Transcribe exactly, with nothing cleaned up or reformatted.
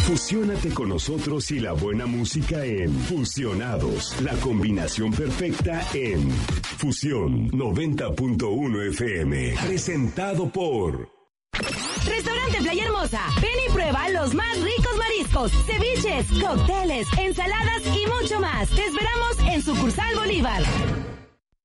Fusiónate con nosotros y la buena música en Fusionados, la combinación perfecta en Fusión noventa punto uno F M, presentado por Restaurante Playa Hermosa. Ven y prueba los más ricos mariscos, ceviches, cócteles, ensaladas y mucho más. Te esperamos en Sucursal Bolívar.